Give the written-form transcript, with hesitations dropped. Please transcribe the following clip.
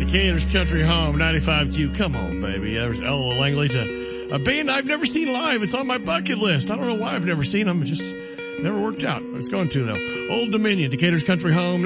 Decatur's Country Home, 95Q. Come on, baby. There's Ella Langley to a band I've never seen live. It's on my bucket list. I don't know why I've never seen them. It just never worked out. It's going to, though. Old Dominion, Decatur's Country Home,